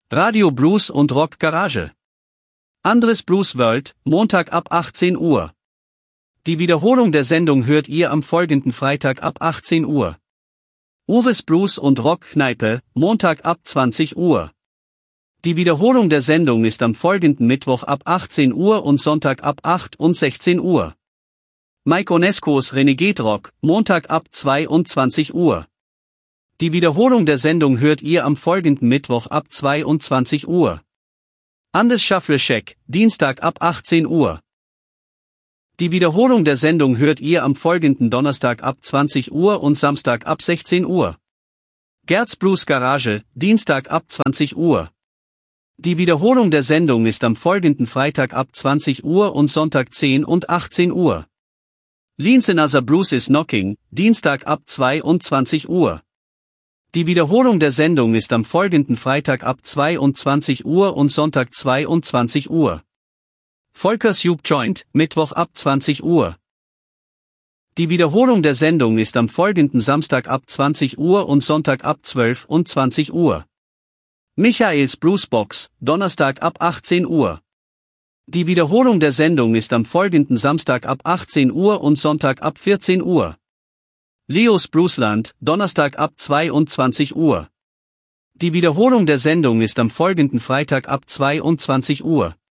Radio Blues und Rock Garage. Andres Blues World, Montag ab 18 Uhr. Die Wiederholung der Sendung hört ihr am folgenden Freitag ab 18 Uhr. Uwes Blues und Rock Kneipe, Montag ab 20 Uhr. Die Wiederholung der Sendung ist am folgenden Mittwoch ab 18 Uhr und Sonntag ab 8 und 16 Uhr. Mike Onescos Renegade Rock, Montag ab 22 Uhr. Die Wiederholung der Sendung hört ihr am folgenden Mittwoch ab 22 Uhr. Andes Shuffle Shack, Dienstag ab 18 Uhr. Die Wiederholung der Sendung hört ihr am folgenden Donnerstag ab 20 Uhr und Samstag ab 16 Uhr. Gerds Blues Garage, Dienstag ab 20 Uhr. Die Wiederholung der Sendung ist am folgenden Freitag ab 20 Uhr und Sonntag 10 und 18 Uhr. Leans Another Blues is Knocking, Dienstag ab 22 Uhr. Die Wiederholung der Sendung ist am folgenden Freitag ab 22 Uhr und Sonntag 22 Uhr. Volkers Juke Joint, Mittwoch ab 20 Uhr. Die Wiederholung der Sendung ist am folgenden Samstag ab 20 Uhr und Sonntag ab 12 und 20 Uhr. Michaels Bluesbox, Donnerstag ab 18 Uhr. Die Wiederholung der Sendung ist am folgenden Samstag ab 18 Uhr und Sonntag ab 14 Uhr. Leos Bluesland, Donnerstag ab 22 Uhr. Die Wiederholung der Sendung ist am folgenden Freitag ab 22 Uhr.